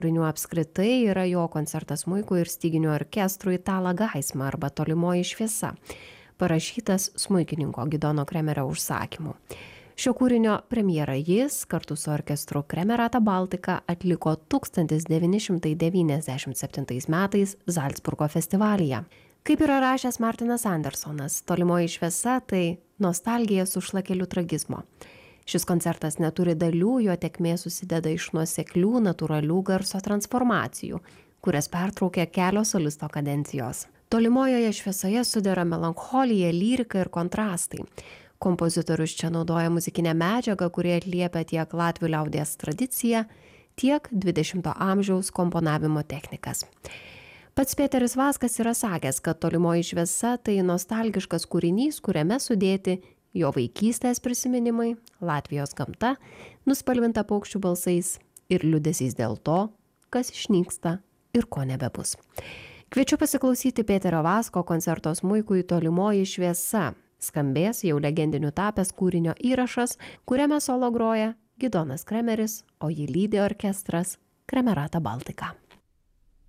kūrinių apskritai yra jo koncertas smuikui ir styginių orkestrui Tala Gaisma arba Tolimoji šviesa, parašytas smuikininko Gidono Kremerio užsakymu. Šio kūrinio premjerą jis kartu su orkestru Kremerata Baltica atliko 1997 metais Zalcburgo festivalyje. Kaip yra rašęs Martinas Andersonas, Tolimoji šviesa tai nostalgija su šlakeliu tragizmo. Šis koncertas neturi dalių, jo tėkmė susideda iš nuoseklių, natūralių garso transformacijų, kurias pertraukia kelios solisto kadencijos. Tolimojoje šviesoje sudera melancholija, lyrika ir kontrastai. Kompozitorius čia naudoja muzikinę medžiagą, kurie atliepia tiek latvių liaudies tradiciją, tiek 20-ojo amžiaus komponavimo technikas. Pats Peteris Vaskas yra sakęs, kad Tolimoji šviesa tai nostalgiškas kūrinys, kuriame sudėti jo vaikystės prisiminimai, Latvijos gamta, nuspalvinta paukščių balsais ir liūdesys dėl to, kas išnyksta ir ko nebebus. Kviečiu pasiklausyti Peterio Vasko koncerto smuikui Tolimoji šviesa. Skambės jau legendiniu tapęs kūrinio įrašas, kuriame solo groja Gidonas Kremeris, o jį lydi orkestras Kremerata Baltica.